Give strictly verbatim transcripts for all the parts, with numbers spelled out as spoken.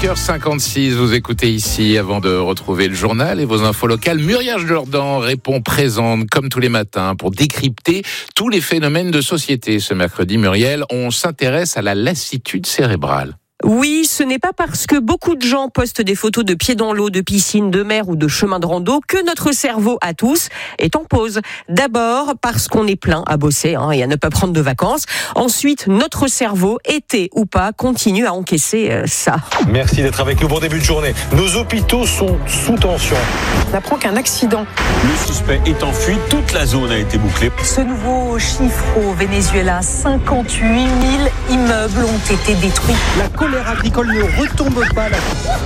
cinq heures cinquante-six, vous écoutez ici, avant de retrouver le journal et vos infos locales. Muriel Jourdan répond présente, comme tous les matins, pour décrypter tous les phénomènes de société. Ce mercredi, Muriel, on s'intéresse à la lassitude cérébrale. Oui, ce n'est pas parce que beaucoup de gens postent des photos de pieds dans l'eau, de piscine, de mer ou de chemin de rando que notre cerveau à tous est en pause. D'abord parce qu'on est plein à bosser hein, et à ne pas prendre de vacances. Ensuite, notre cerveau, été ou pas, continue à encaisser euh, ça. Merci d'être avec nous. Bon début de journée. Nos hôpitaux sont sous tension. On apprend qu'un accident. Le suspect est en fuite. Toute la zone a été bouclée. Ce nouveau chiffre au Venezuela, cinquante-huit mille immeubles ont été détruits. La colère agricole ne retombe pas. La,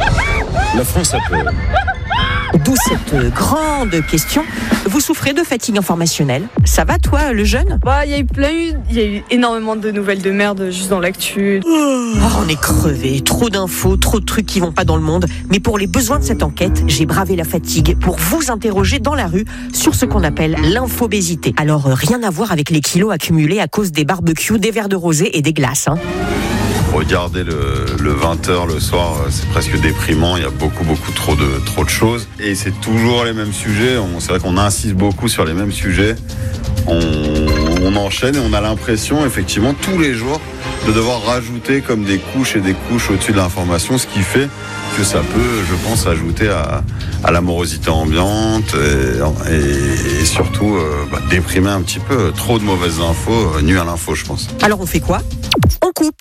la France a peur. D'où cette grande question. Vous souffrez de fatigue informationnelle? Ça va, toi, le jeune? Bah, il y a eu plein, il y a eu énormément de nouvelles de merde juste dans l'actu. Oh, on est crevé, trop d'infos, trop de trucs qui vont pas dans le monde. Mais pour les besoins de cette enquête, j'ai bravé la fatigue pour vous interroger dans la rue sur ce qu'on appelle l'infobésité. Alors, rien à voir avec les kilos accumulés à cause des barbecues, des verres de rosé et des glaces, hein. Regarder le, le vingt heures le soir, c'est presque déprimant. Il y a beaucoup, beaucoup trop de, trop de choses. Et c'est toujours les mêmes sujets. On, c'est vrai qu'on insiste beaucoup sur les mêmes sujets. On, on enchaîne et on a l'impression, effectivement, tous les jours, de devoir rajouter comme des couches et des couches au-dessus de l'information, ce qui fait que ça peut, je pense, ajouter à, à la morosité ambiante et, et, et surtout euh, bah, déprimer un petit peu. Trop de mauvaises infos, euh, nuit à l'info, je pense. Alors on fait quoi ? On coupe.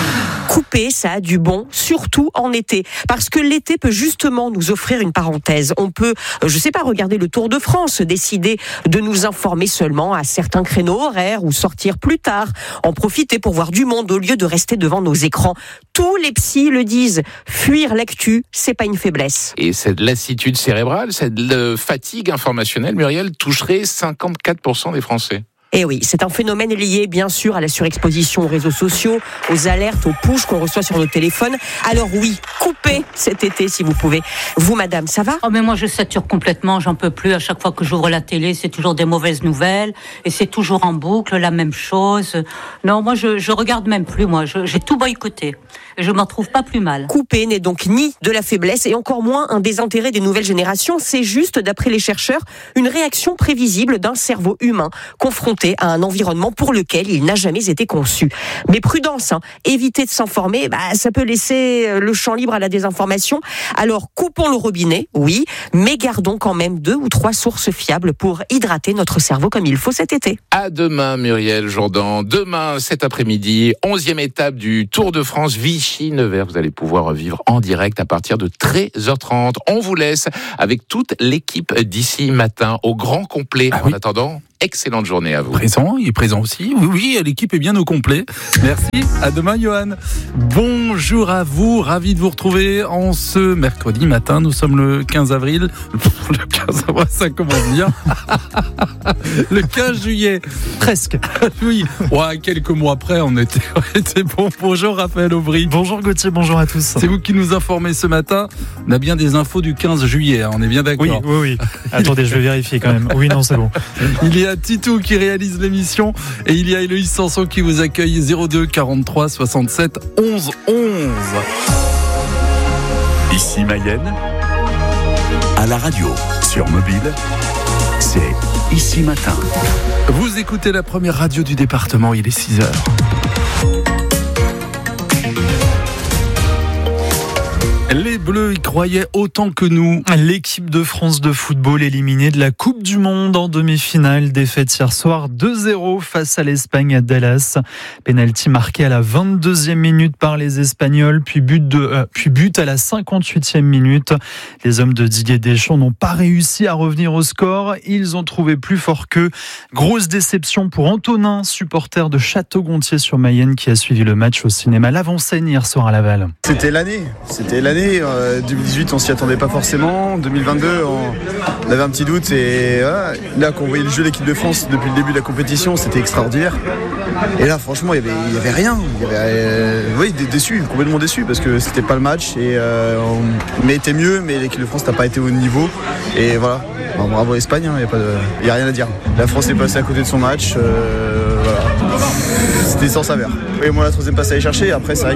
Couper, ça a du bon, surtout en été. Parce que l'été peut justement nous offrir une parenthèse. On peut, je sais pas, regarder le Tour de France, décider de nous informer seulement à certains créneaux horaires ou sortir plus tard, en profiter pour voir du monde au lieu de rester devant nos écrans. Tous les psys le disent, fuir l'actu, c'est pas une faiblesse. Et cette lassitude cérébrale, cette fatigue informationnelle, Muriel, toucherait cinquante-quatre pour cent des Français. Eh oui, c'est un phénomène lié bien sûr à la surexposition aux réseaux sociaux, aux alertes, aux pushs qu'on reçoit sur nos téléphones. Alors oui, coupez cet été si vous pouvez. Vous, madame, ça va ? Oh mais moi je sature complètement, j'en peux plus. À chaque fois que j'ouvre la télé, c'est toujours des mauvaises nouvelles et c'est toujours en boucle la même chose. Non, moi je je regarde même plus. Moi, je, j'ai tout boycotté. Et je m'en trouve pas plus mal. Couper n'est donc ni de la faiblesse et encore moins un désintérêt des nouvelles générations. C'est juste, d'après les chercheurs, une réaction prévisible d'un cerveau humain confronté à un environnement pour lequel il n'a jamais été conçu. Mais prudence, hein, éviter de s'informer, bah, ça peut laisser le champ libre à la désinformation. Alors coupons le robinet, oui, mais gardons quand même deux ou trois sources fiables pour hydrater notre cerveau comme il faut cet été. À demain, Muriel Jourdan. Demain, cet après-midi, onzième étape du Tour de France Vichy-Nevers. Vous allez pouvoir vivre en direct à partir de treize heures trente. On vous laisse avec toute l'équipe d'ici matin au grand complet. Ah en oui. attendant, excellente journée à vous. Présent, il est présent aussi. Oui, oui, l'équipe est bien au complet. Merci. À demain, Johan. Bonjour à vous. Ravi de vous retrouver en ce mercredi matin. Nous sommes le quinze avril. Le quinze avril, ça commence bien. Le quinze juillet. Presque. Oui. Ouais, quelques mois après, on était, on était bon. Bonjour, Raphaël Aubry. Bonjour, Gauthier. Bonjour à tous. C'est vous qui nous informez ce matin. On a bien des infos du quinze juillet. Hein, on est bien d'accord. Oui, oui, oui. Attendez, je vais vérifier quand même. Oui, non, c'est bon. Il y a Titou qui réalise l'émission et il y a Héloïse Sanson qui vous accueille. Zéro deux quarante-trois soixante-sept onze onze. Ici Mayenne, à la radio, sur mobile, c'est Ici Matin. Vous écoutez la première radio du département, il est six heures. Les Bleus y croyaient autant que nous. L'équipe de France de football éliminée de la Coupe du Monde en demi-finale. Défaite hier soir deux zéro face à l'Espagne à Dallas. Penalty marqué à la vingt-deuxième minute par les Espagnols, puis but, de, euh, puis but à la cinquante-huitième minute. Les hommes de Didier Deschamps n'ont pas réussi à revenir au score. Ils ont trouvé plus fort qu'eux. Grosse déception pour Antonin, supporter de Château-Gontier-sur-Mayenne, qui a suivi le match au cinéma L'Avant-Scène hier soir à Laval. C'était l'année, c'était l'année. Euh, deux mille dix-huit, on s'y attendait pas forcément. deux mille vingt-deux, on, on avait un petit doute. Et voilà, là, quand on voyait le jeu de l'équipe de France depuis le début de la compétition, c'était extraordinaire. Et là, franchement, il y avait, il y avait rien. Il y avait, euh, oui, déçu, complètement déçu, parce que c'était pas le match. Et euh, on méritait mieux, mais l'équipe de France n'a pas été au niveau. Et voilà, bon, bravo l'Espagne, il hein, n'y a, a rien à dire. La France est passée à côté de son match. Euh, voilà. c'était sans saveur. Et moi la troisième place à aller chercher, après c'est vrai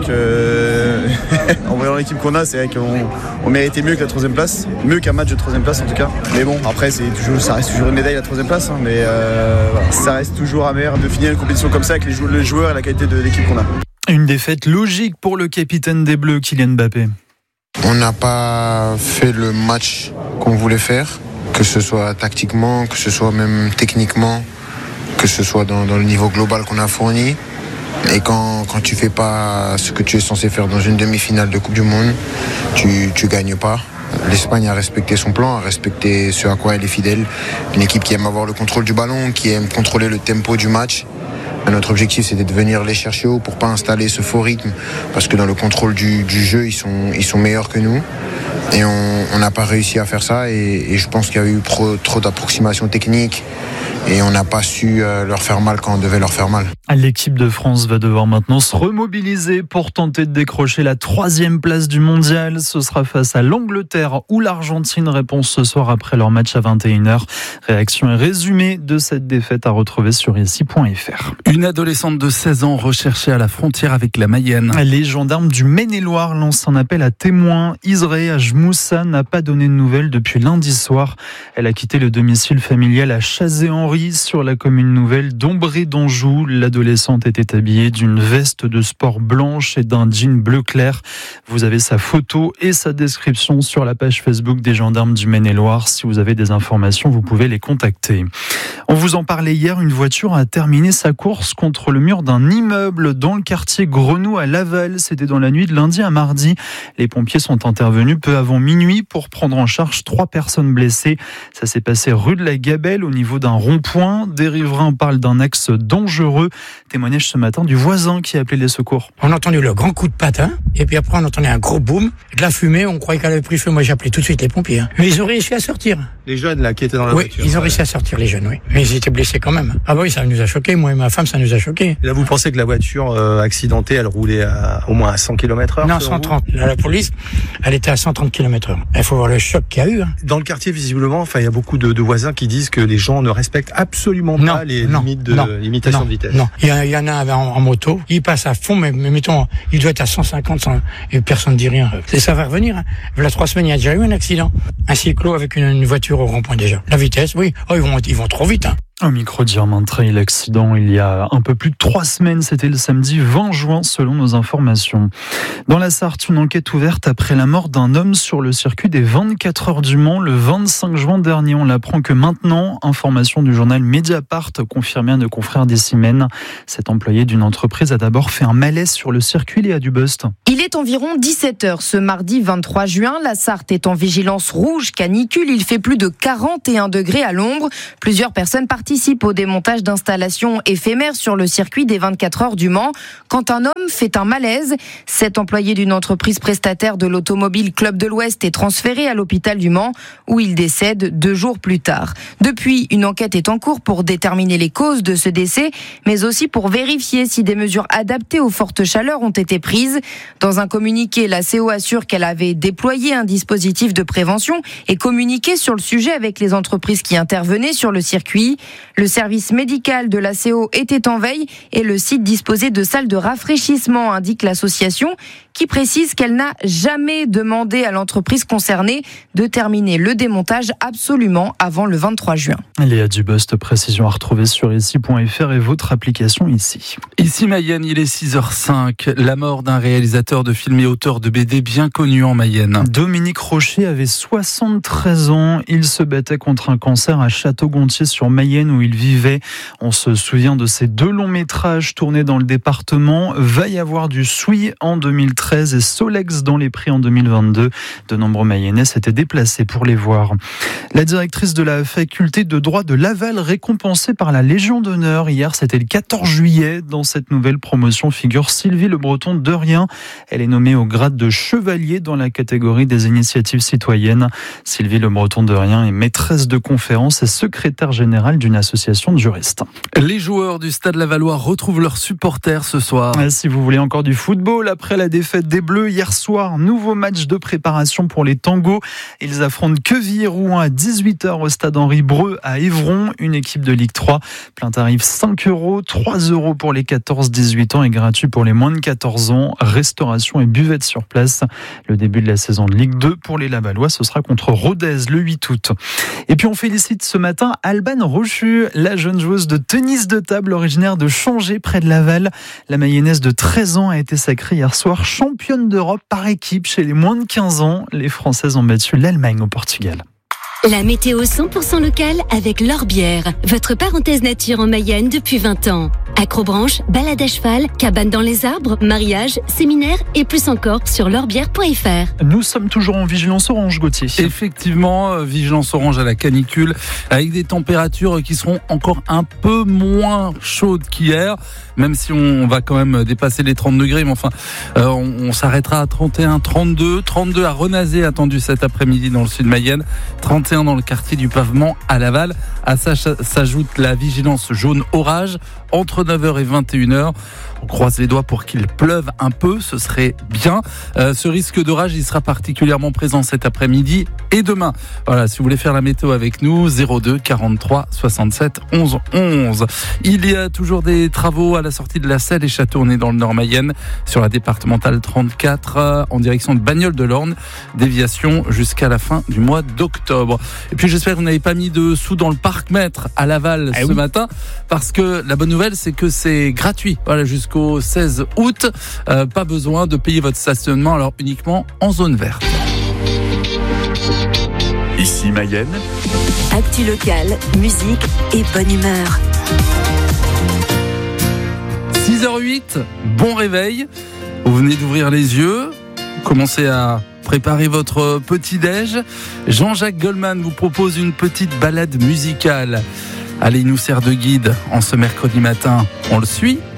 que en voyant l'équipe qu'on a, c'est vrai qu'on on méritait mieux que la troisième place, mieux qu'un match de troisième place en tout cas. Mais bon, après c'est toujours, ça reste toujours une médaille la troisième place, hein, mais euh, voilà, ça reste toujours amer de finir une compétition comme ça avec les joueurs, les joueurs et la qualité de l'équipe qu'on a. Une défaite logique pour le capitaine des Bleus, Kylian Mbappé. On n'a pas fait le match qu'on voulait faire, que ce soit tactiquement, que ce soit même techniquement, que ce soit dans, dans le niveau global qu'on a fourni. Et quand, quand tu fais pas ce que tu es censé faire dans une demi-finale de Coupe du Monde, tu, tu gagnes pas. L'Espagne a respecté son plan, a respecté ce à quoi elle est fidèle. Une équipe qui aime avoir le contrôle du ballon, qui aime contrôler le tempo du match. Notre objectif, c'était de venir les chercher haut pour pas installer ce faux rythme, parce que dans le contrôle du, du jeu, ils sont, ils sont meilleurs que nous. Et on n'a pas réussi à faire ça. Et, et je pense qu'il y a eu pro, trop d'approximations techniques. Et on n'a pas su euh, leur faire mal quand on devait leur faire mal. L'équipe de France va devoir maintenant se remobiliser pour tenter de décrocher la troisième place du mondial. Ce sera face à l'Angleterre ou l'Argentine. Réponse ce soir après leur match à vingt et une heures. Réaction et résumé de cette défaite à retrouver sur ici point f r. Une adolescente de seize ans recherchée à la frontière avec la Mayenne. Les gendarmes du Maine-et-Loire lancent un appel à témoins. Israël Moussa n'a pas donné de nouvelles depuis lundi soir. Elle a quitté le domicile familial à Chazé-Henri sur la commune nouvelle d'Ombré d'Anjou. L'adolescente était habillée d'une veste de sport blanche et d'un jean bleu clair. Vous avez sa photo et sa description sur la page Facebook des gendarmes du Maine-et-Loire. Si vous avez des informations, vous pouvez les contacter. On vous en parlait hier, une voiture a terminé sa course contre le mur d'un immeuble dans le quartier Grenoux à Laval. C'était dans la nuit de lundi à mardi. Les pompiers sont intervenus peu avant minuit pour prendre en charge trois personnes blessées. Ça s'est passé rue de la Gabelle au niveau d'un rond-point. Des riverains parlent d'un axe dangereux. Témoignage ce matin du voisin qui a appelé les secours. On a entendu le grand coup de patin et puis après on entendait un gros boom, de la fumée, on croyait qu'elle avait pris feu. Moi j'ai appelé tout de suite les pompiers. Hein. Mais ils ont réussi à sortir. Les jeunes là qui étaient dans la oui, voiture. Oui, ils ont réussi à sortir les jeunes, oui. Mais ils étaient blessés quand même. Ah bah oui, ça nous a choqués. Moi et ma femme, ça nous a choqués. Et là vous pensez que la voiture euh, accidentée, elle roulait à, au moins à cent kilomètres heure? Non, cent trente. Là, la police, elle était à cent trente kilomètres heure. Il faut voir le choc qu'il y a eu. Hein. Dans le quartier, visiblement, enfin, il y a beaucoup de, de voisins qui disent que les gens ne respectent absolument non, pas les non, limites de non, limitation non, de vitesse. Non, il y, a, il y en a en, en moto, il passe à fond, mais, mais mettons, il doit être à cent cinquante, cent, et personne ne dit rien. Et ça va revenir. Hein. Il y a trois semaines, il y a déjà eu un accident. Un cyclo avec une, une voiture au rond-point déjà. La vitesse, oui. Oh, ils vont, ils vont trop vite. Hein. Au micro d'Irmin Trail, l'accident il y a un peu plus de trois semaines, c'était le samedi vingt juin selon nos informations. Dans la Sarthe, une enquête ouverte après la mort d'un homme sur le circuit des vingt-quatre heures du Mans le vingt-cinq juin dernier. On l'apprend que maintenant, information du journal Mediapart confirmée à nos confrères des Cimènes. Cet employé d'une entreprise a d'abord fait un malaise sur le circuit, Léa Dubost. Il est environ dix-sept heures ce mardi vingt-trois juin. La Sarthe est en vigilance rouge canicule. Il fait plus de quarante et un degrés à l'ombre. Plusieurs personnes participent au démontage d'installations éphémères sur le circuit des vingt-quatre heures du Mans. Quand un homme fait un malaise, cet employé d'une entreprise prestataire de l'automobile Club de l'Ouest est transféré à l'hôpital du Mans où il décède deux jours plus tard. Depuis, une enquête est en cours pour déterminer les causes de ce décès, mais aussi pour vérifier si des mesures adaptées aux fortes chaleurs ont été prises. Dans un communiqué, la C O assure qu'elle avait déployé un dispositif de prévention et communiqué sur le sujet avec les entreprises qui intervenaient sur le circuit. Le service médical de la C O était en veille et le site disposait de salles de rafraîchissement, indique l'association, qui précise qu'elle n'a jamais demandé à l'entreprise concernée de terminer le démontage absolument avant le vingt-trois juin. Léa Dubost, précision à retrouver sur ici point f r et votre application ici. Ici Mayenne, il est six heures cinq. La mort d'un réalisateur de films et auteur de B D bien connu en Mayenne. Dominique Rocher avait soixante-treize ans. Il se battait contre un cancer à Château-Gontier sur Mayenne où il vivait. On se souvient de ces deux longs métrages tournés dans le département. Va y avoir du Souy en deux mille treize et Solex dans les prix en deux mille vingt-deux. De nombreux Mayennais s'étaient déplacés pour les voir. La directrice de la faculté de droit de Laval récompensée par la Légion d'honneur. Hier, c'était le quatorze juillet. Dans cette nouvelle promotion figure Sylvie Le Breton de Rien. Elle est nommée au grade de chevalier dans la catégorie des initiatives citoyennes. Sylvie Le Breton de Rien est maîtresse de conférences et secrétaire générale du d'une association de juristes. Les joueurs du Stade Lavallois retrouvent leurs supporters ce soir. Si vous voulez encore du football, après la défaite des Bleus hier soir, nouveau match de préparation pour les Tangos. Ils affrontent Quevilly-Rouen à dix-huit heures au Stade Henri Breu à Évron, une équipe de Ligue trois. Plein tarif cinq euros, trois euros pour les quatorze dix-huit ans et gratuit pour les moins de quatorze ans. Restauration et buvette sur place. Le début de la saison de Ligue deux pour les Lavallois, ce sera contre Rodez le huit août. Et puis on félicite ce matin Alban Rochu, la jeune joueuse de tennis de table originaire de Changé près de Laval. La Mayonnaise de treize ans a été sacrée hier soir championne d'Europe par équipe chez les moins de quinze ans. Les Françaises ont battu l'Allemagne au Portugal. La météo cent pour cent locale avec l'Orbière, votre parenthèse nature en Mayenne depuis vingt ans. Acrobranche, balade à cheval, cabane dans les arbres, mariage, séminaire et plus encore sur l'orbière point f r. Nous sommes toujours en vigilance orange, Gauthier. Effectivement, vigilance orange à la canicule avec des températures qui seront encore un peu moins chaudes qu'hier, même si on va quand même dépasser les trente degrés, mais enfin euh, on, on s'arrêtera à trente et un, trente-deux, trente-deux à Renazé attendu cet après-midi dans le sud Mayenne, trente et un dans le quartier du Pavement à Laval. À ça s'ajoute la vigilance jaune orage entre neuf heures et vingt et une heures. On croise les doigts pour qu'il pleuve un peu, ce serait bien. Euh, ce risque d'orage, il sera particulièrement présent cet après-midi et demain. Voilà, si vous voulez faire la météo avec nous, zéro deux quarante-trois soixante-sept onze onze. Il y a toujours des travaux à la sortie de la Selle et Château. On est dans le Nord Mayenne, sur la départementale trente-quatre, euh, en direction de Bagnoles de l'Orne. Déviation jusqu'à la fin du mois d'octobre. Et puis j'espère que vous n'avez pas mis de sous dans le parc-mètre à Laval ah ce oui. matin, parce que la bonne nouvelle, c'est que c'est gratuit. Voilà, jusqu'au seize août. Euh, pas besoin de payer votre stationnement, alors uniquement en zone verte. Ici Mayenne. Actu locale, musique et bonne humeur. six heures huit, bon réveil. Vous venez d'ouvrir les yeux. Commencez à préparer votre petit-déj. Jean-Jacques Goldman vous propose une petite balade musicale. Allez, il nous sert de guide en ce mercredi matin. On le suit.